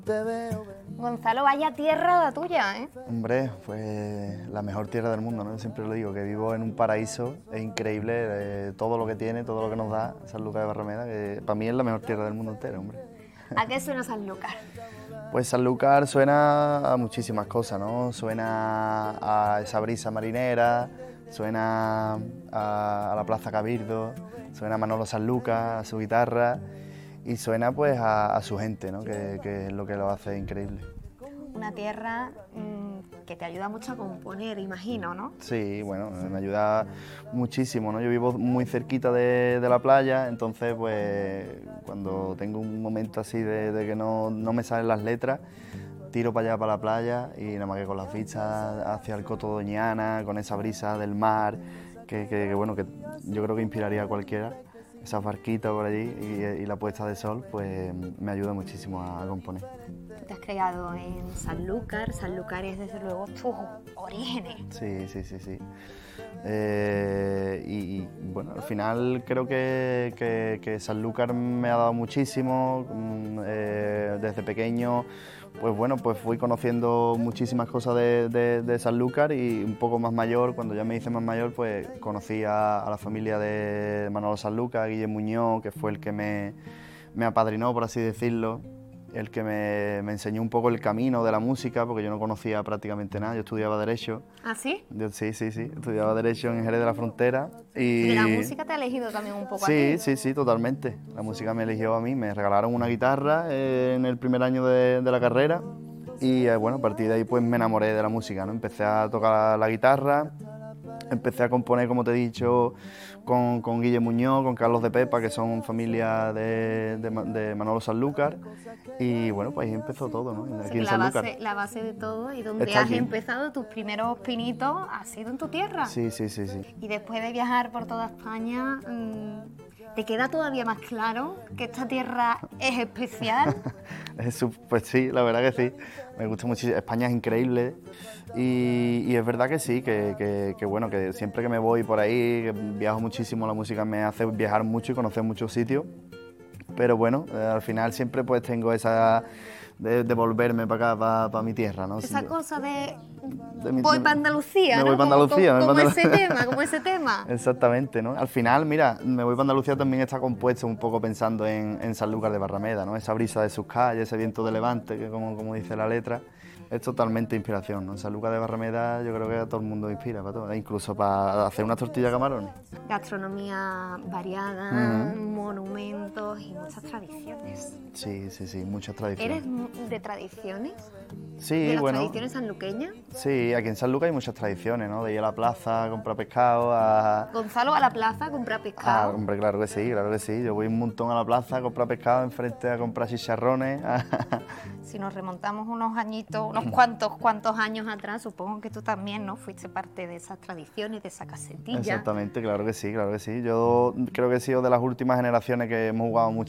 Gonzalo, vaya tierra la tuya, ¿eh? Hombre, pues la mejor tierra del mundo, ¿no? Yo siempre lo digo, que vivo en un paraíso, es increíble todo lo que tiene, todo lo que nos da Sanlúcar de Barrameda, que para mí es la mejor tierra del mundo entero, hombre. ¿A qué suena Sanlúcar? Pues Sanlúcar suena a muchísimas cosas, ¿no? Suena a esa brisa marinera, suena a la Plaza Cabildo, suena a Manolo Sanlúcar, a su guitarra y suena pues a su gente, ¿no? Que es lo que lo hace increíble. Una tierra que te ayuda mucho a componer, imagino, ¿no? Sí, bueno, me ayuda muchísimo, ¿no? Yo vivo muy cerquita de la playa, entonces pues cuando tengo un momento así de que no me salen las letras, tiro para allá, para la playa y nada más que con las vistas hacia el Coto Doñana, con esa brisa del mar, que bueno, que yo creo que inspiraría a cualquiera. Esas barquitas por allí y la puesta de sol, pues me ayuda muchísimo a componer. Tú te has creado en Sanlúcar, Sanlúcar es desde luego tus orígenes. Sí. Y bueno, al final creo que Sanlúcar me ha dado muchísimo. Desde pequeño, pues bueno, pues fui conociendo muchísimas cosas de Sanlúcar y un poco más mayor, cuando ya me hice más mayor, pues conocí a la familia de Manolo Sanlúcar, Guillermo Muñoz, que fue el que me apadrinó, por así decirlo, el que me enseñó un poco el camino de la música, porque yo no conocía prácticamente nada, yo estudiaba Derecho. ¿Ah, sí? Sí, estudiaba Derecho en Jerez de la Frontera. ¿Y de la música te ha elegido también un poco a ti? Sí, totalmente. La música me eligió a mí, me regalaron una guitarra en el primer año de la carrera y bueno, a partir de ahí pues me enamoré de la música, ¿no? Empecé a tocar la guitarra, empecé a componer, como te he dicho, con Guille Muñoz, con Carlos de Pepa, que son familia de Manolo Sanlúcar. Y bueno, pues ahí empezó todo, ¿no? Aquí en Sanlúcar. La base de todo y donde Está has aquí. empezado tus primeros pinitos ha sido en tu tierra. Sí. Y después de viajar por toda España, ¿te queda todavía más claro que esta tierra es especial? Pues sí, la verdad que sí. Me gusta muchísimo. España es increíble y es verdad que sí, que bueno, que siempre que me voy por ahí, que viajo muchísimo, la música me hace viajar mucho y conocer muchos sitios. Pero bueno, al final siempre pues tengo esa de volverme para acá, para mi tierra, ¿no? Esa cosa de mi- voy para Andalucía, me ¿no? voy para Andalucía, Como ese tema. Exactamente, ¿no? Al final, mira, Me voy para Andalucía también está compuesto un poco pensando en Sanlúcar de Barrameda, ¿no? Esa brisa de sus calles, ese viento de levante, que como dice la letra, es totalmente inspiración, ¿no? Sanlúcar de Barrameda yo creo que a todo el mundo inspira, para todo, incluso para hacer unas tortillas de camarones. Gastronomía variada, monumentos y muchas tradiciones. Sí, muchas tradiciones. ¿Eres de tradiciones? Sí, ¿De las bueno. tradiciones sanluqueñas? Sí, aquí en Sanlúcar hay muchas tradiciones, ¿no? De ir a la plaza a comprar pescado, a... Gonzalo, a la plaza a comprar pescado. Hombre, claro que sí. Yo voy un montón a la plaza a comprar pescado, enfrente a comprar chicharrones. Si nos remontamos unos añitos, unos cuantos años atrás, supongo que tú también, ¿no? Fuiste parte de esas tradiciones, de esa casetilla. Exactamente, claro que sí. Yo creo que he sido de las últimas generaciones que hemos jugado mucho